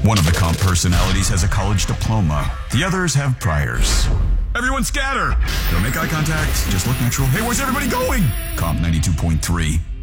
One of the comp personalities has a college diploma. The others have priors. Everyone scatter! Don't make eye contact. Just look natural. Hey, where's everybody going? Comp 92.3.